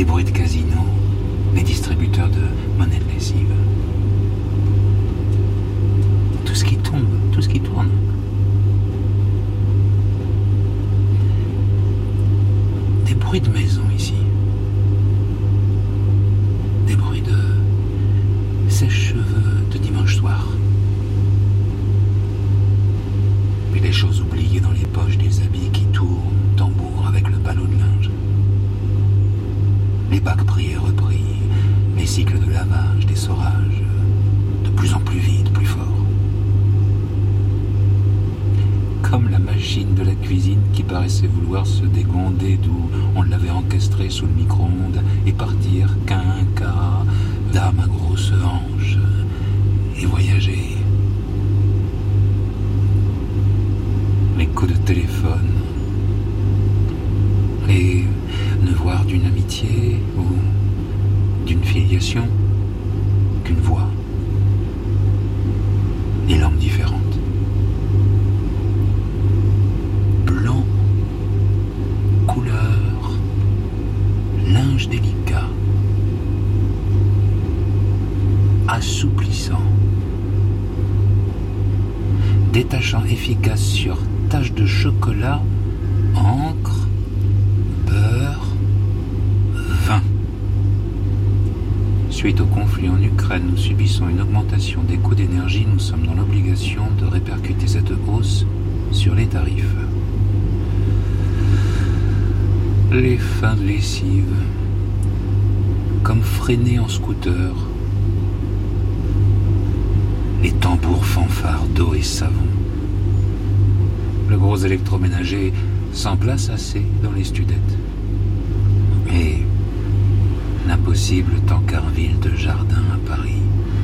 des bruits de casino, des distributeurs de monnaie de lessive. Tout ce qui tombe, tout ce qui tourne. Des bruits de maison ici. Des bruits de sèche-cheveux de dimanche soir. Puis les choses oubliées dans les poches des habits qui tournent, tambour avec le ballot de linge. Les bacs pris et repris, les cycles de lavage, d'essorage, de plus en plus vite, plus fort. Comme la machine de la cuisine qui paraissait vouloir se dégonder d'où on l'avait encastrée sous le micro-ondes et partir qu'un cas d'âme à grosse hanche et voyager. Les coups de téléphone, les devoirs d'une amitié ou d'une filiation, qu'une voix, des langues différentes. Blanc, couleur, linge délicat, assouplissant, détachant efficace sur taches de chocolat, encre, beurre, vin. Suite au conflit en Ukraine, nous subissons une augmentation des coûts d'énergie. Nous sommes dans l'obligation de répercuter cette hausse sur les tarifs. Les fins de lessive, comme freinés en scooter. Les tambours fanfares d'eau et savon. Le gros électroménager s'en place assez dans les studettes. Et l'impossible tankerville de jardin à Paris.